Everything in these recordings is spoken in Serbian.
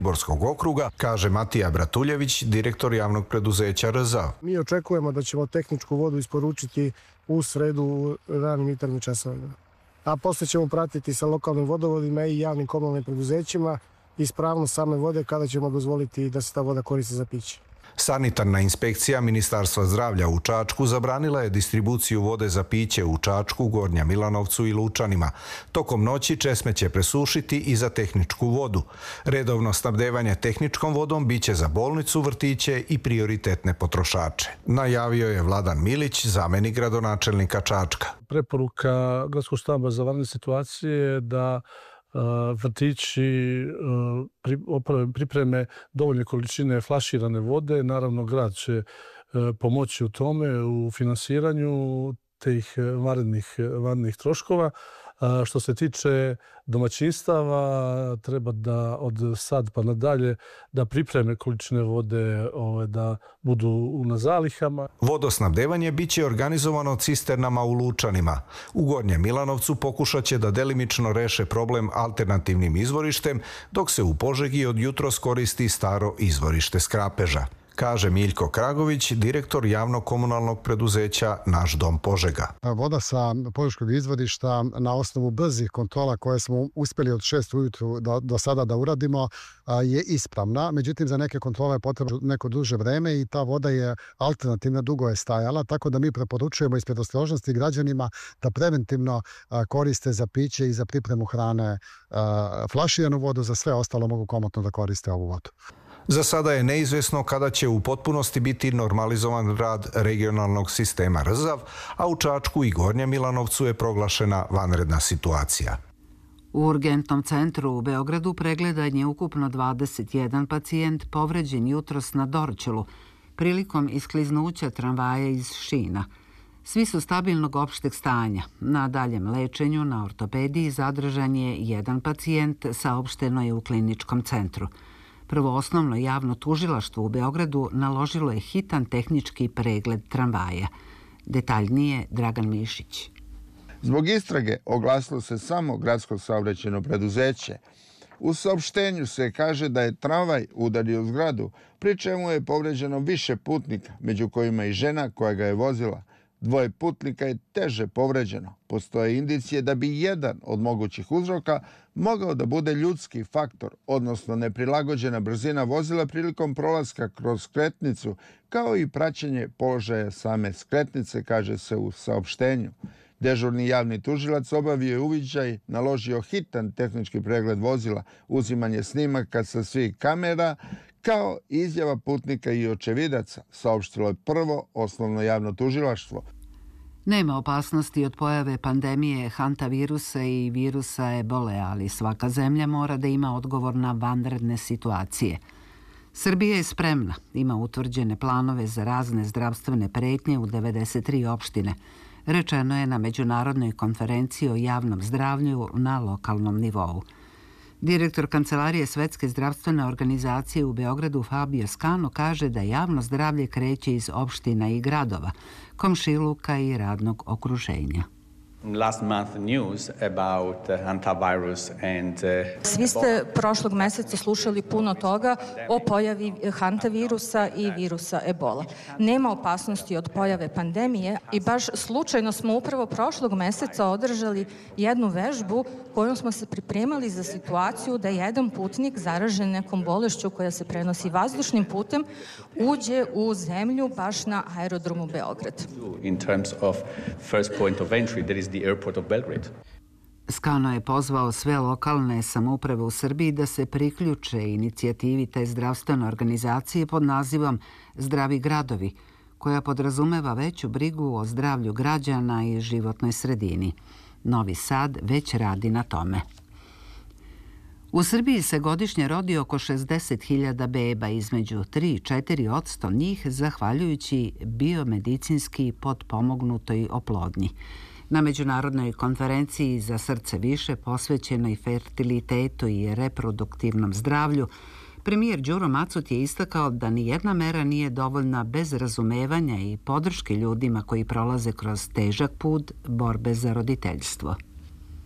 Borskog okruga, kaže Matija Bratuljević, direktor javnog preduzeća RZA. Mi očekujemo da ćemo tehničku vodu isporučiti u sredu ranim jutarnjim časovima. A posle ćemo pratiti sa lokalnim vodovodima i javnim komunalnim preduzećima ispravnost same vode kada ćemo dozvoliti da se ta voda koristi za piće. Sanitarna inspekcija Ministarstva zdravlja u Čačku zabranila je distribuciju vode za piće u Čačku, Gornjem Milanovcu i Lučanima. Tokom noći česme će presušiti i za tehničku vodu. Redovno snabdevanje tehničkom vodom biće za bolnicu, vrtiće i prioritetne potrošače. Najavio je Vladan Milić, zamenik gradonačelnika Čačka. Preporuka Gradskog štaba za vanredne situacije je da vrtići pripreme dovoljne količine flaširane vode. Naravno, grad će pomoći u tome, u finansiranju tih vanrednih troškova. Što se tiče domaćinstava, treba da od sad pa nadalje da pripreme količine vode, da budu na zalihama. Vodosnabdevanje biće organizovano cisternama u Lučanima. U Gornjem Milanovcu pokušat će da delimično reše problem alternativnim izvorištem, dok se u Požegi od jutros koristi staro izvorište Skrapeža, kaže Miljko Kragović, direktor javnog komunalnog preduzeća Naš dom Požega. Voda sa požeškog izvorišta na osnovu brzih kontrola koje smo uspjeli od 6 ujutru do sada da uradimo je ispravna. Međutim, za neke kontrole je potrebno neko duže vreme i ta voda je alternativna, dugo je stajala, tako da mi preporučujemo iz predostrožnosti građanima da preventivno koriste za piće i za pripremu hrane flaširanu vodu, za sve ostalo mogu komotno da koriste ovu vodu. Za sada je neizvesno kada će u potpunosti biti normalizovan rad regionalnog sistema RZAV, a u Čačku i Gornjem Milanovcu je proglašena vanredna situacija. U urgentnom centru u Beogradu pregledan je ukupno 21 pacijent povređen jutros na Dorćolu prilikom iskliznuća tramvaja iz šina. Svi su stabilnog opšteg stanja. Na daljem lečenju na ortopediji zadržan je jedan pacijent, saopšteno je u kliničkom centru. Prvoosnovno javno tužilaštvo u Beogradu naložilo je hitan tehnički pregled tramvaja. Detaljnije Dragan Mišić. Zbog istrage oglasilo se samo gradsko saobraćajno preduzeće. U saopštenju se kaže da je tramvaj udario zgradu, pri čemu je povređeno više putnika, među kojima i žena koja ga je vozila. 2 putnika je teže povređeno. Postoje indicije da bi jedan od mogućih uzroka mogao da bude ljudski faktor, odnosno neprilagođena brzina vozila prilikom prolaska kroz skretnicu, kao i praćenje položaja same skretnice, kaže se u saopštenju. Dežurni javni tužilac obavio je uviđaj, naložio hitan tehnički pregled vozila, uzimanje snimaka sa svih kamera, kao izjava putnika i očevidaca, saopštilo je Prvo osnovno javno tužilaštvo. Nema opasnosti od pojave pandemije hantavirusa i virusa ebole, ali svaka zemlja mora da ima odgovor na vanredne situacije. Srbija je spremna, ima utvrđene planove za razne zdravstvene pretnje u 93 opštine. Rečeno je na međunarodnoj konferenciji o javnom zdravlju na lokalnom nivou. Direktor Kancelarije Svetske zdravstvene organizacije u Beogradu Fabio Scano kaže da javno zdravlje kreće iz opština i gradova, komšiluka i radnog okruženja. Svi ste prošlog meseca slušali puno toga o pojavi hantavirusa i virusa ebola. Nema opasnosti od pojave pandemije i baš slučajno smo upravo prošlog meseca održali jednu vežbu kojom smo se pripremali za situaciju da jedan putnik zaražen nekom bolešću koja se prenosi vazdušnim putem uđe u zemlju baš na aerodromu Beograd. Scano je pozvao sve lokalne samouprave u Srbiji da se priključe inicijativi te zdravstvene organizacije pod nazivom Zdravi gradovi, koja podrazumeva veću brigu o zdravlju građana i životnoj sredini. Novi Sad već radi na tome. U Srbiji se godišnje rodi oko 60.000 beba, između 3 i 4% njih zahvaljujući biomedicinski potpomognutoj oplodnji. Na Međunarodnoj konferenciji za srce više posvećenoj fertilitetu i reproduktivnom zdravlju, premijer Đuro Macut je istakao da nijedna mera nije dovoljna bez razumevanja i podrške ljudima koji prolaze kroz težak put borbe za roditeljstvo.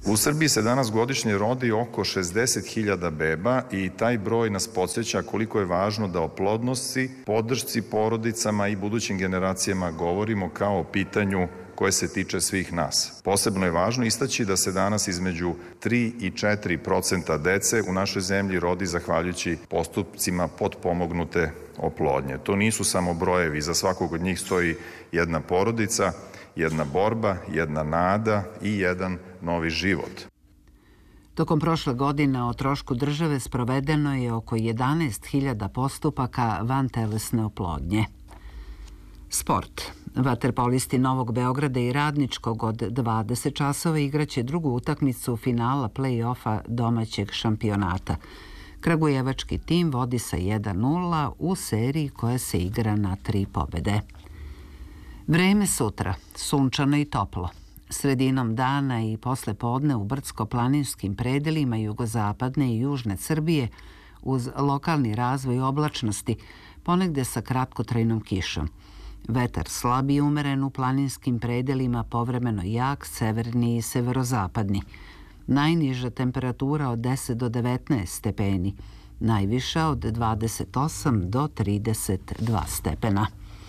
U Srbiji se danas godišnje rodi oko 60.000 beba i taj broj nas podsjeća koliko je važno da o plodnosti, podršci porodicama i budućim generacijama govorimo kao o pitanju koje se tiče svih nas. Posebno je važno istaći da se danas između 3 i 4% dece u našoj zemlji rodi zahvaljujući postupcima potpomognute oplodnje. To nisu samo brojevi, za svakog od njih stoji jedna porodica, jedna borba, jedna nada i jedan novi život. Tokom prošle godine o trošku države sprovedeno je oko 11.000 postupaka vantelesne oplodnje. Sport. Vaterpolisti Novog Beograda i Radničkog od 20 časova igraće drugu utakmicu finala play-offa domaćeg šampionata. Kragujevački tim vodi sa 1:0 u seriji koja se igra na 3 pobede. Vreme sutra, sunčano i toplo. Sredinom dana i posle podne u brdsko-planinskim predelima jugozapadne i južne Srbije uz lokalni razvoj oblačnosti, ponegde sa kratkotrajnom kišom. Vetar slab i umeren u planinskim predelima, povremeno jak, severni i severozapadni. Najniža temperatura od 10 do 19 stepeni, najviša od 28 do 32 stepena.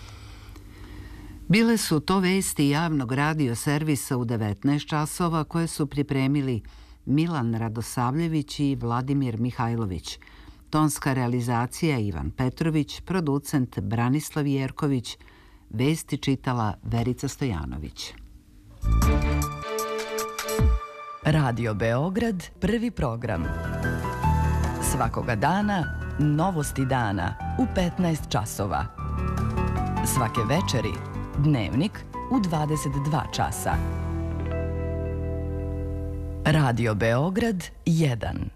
Bile su to vesti javnog radio servisa u 19 časova koje su pripremili Milan Radosavljević i Vladimir Mihajlović. Tonska realizacija Ivan Petrović, producent Branislav Jerković, vesti čitala Verica Stojanović. Radio Beograd, prvi program. Svakoga dana, novosti dana u 15 časova. Svake večeri, dnevnik u 22 časa. Radio Beograd 1.